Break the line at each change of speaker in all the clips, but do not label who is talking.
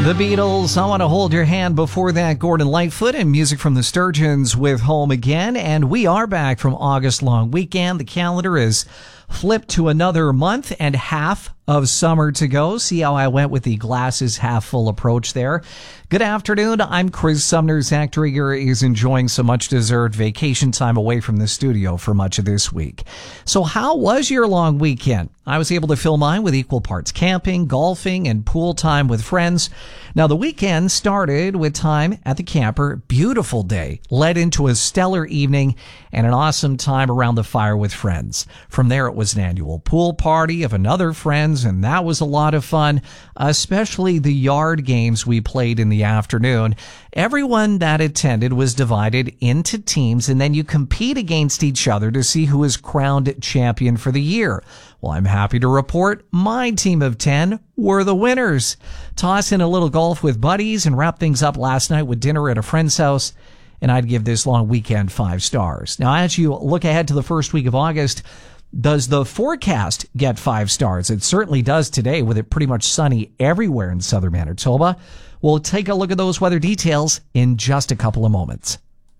The Beatles, I Want to Hold Your Hand. Before that, Gordon Lightfoot and music from the Sturgeons with Home Again. And we are back from August long weekend. The calendar is flipped to another month and half of summer to go. See how I went with the glasses half full approach there. Good afternoon. I'm Chris Sumner. Zach Drieger is enjoying some much deserved vacation time away from the studio for much of this week. So how was your long weekend? I was able to fill mine with equal parts camping, golfing, and pool time with friends. Now, the weekend started with time at the camper. Beautiful day, led into a stellar evening and an awesome time around the fire with friends. From there, it was an annual pool party of another friends, and that was a lot of fun, especially the yard games we played in the afternoon. Everyone that attended was divided into teams, and then you compete against each other to see who is crowned champion for the year. Well, I'm happy to report my team of 10 were the winners. Toss in a little golf with buddies and wrap things up last night with dinner at a friend's house, and I'd give this long weekend 5 stars. Now, as you look ahead to the first week of August, does the forecast get 5 stars? It certainly does today, with it pretty much sunny everywhere in southern Manitoba. We'll take a look at those weather details in just a couple of moments.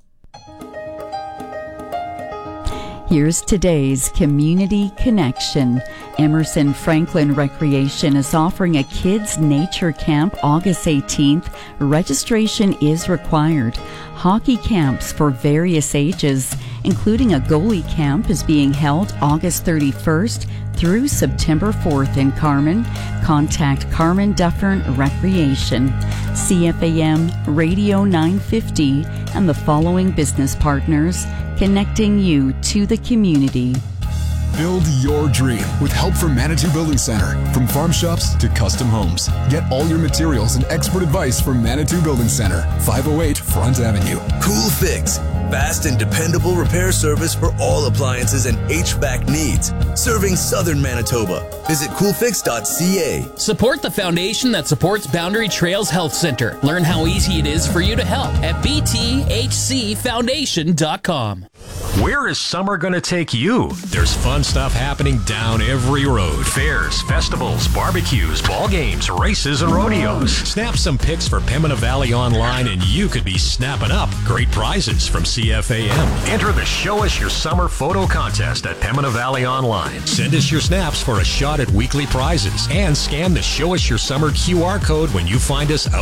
Here's today's Community Connection. Emerson Franklin Recreation is offering a kids' nature camp August 18th. Registration is required. Hockey camps for various ages, including a goalie camp, is being held August 31st through September 4th in Carman. Contact Carman Dufferin Recreation. CFAM Radio 950 and the following business partners, connecting you to the community.
Build your dream with help from Manitou Building Center. From farm shops to custom homes. Get all your materials and expert advice from Manitou Building Center, 508 Front Avenue.
Cool Fix. Fast and dependable repair service for all appliances and HVAC needs. Serving southern Manitoba. Visit coolfix.ca.
Support the foundation that supports Boundary Trails Health Center. Learn how easy it is for you to help at bthcfoundation.com.
Where is summer going to take you? There's fun stuff happening down every road. Fairs, festivals, barbecues, ball games, races, and rodeos. Snap some pics for Pembina Valley Online and you could be snapping up great prizes from CFAM. Enter the Show Us Your Summer photo contest at Pembina Valley Online. Send us your snaps for a shot at weekly prizes and scan the Show Us Your Summer QR code when you find us out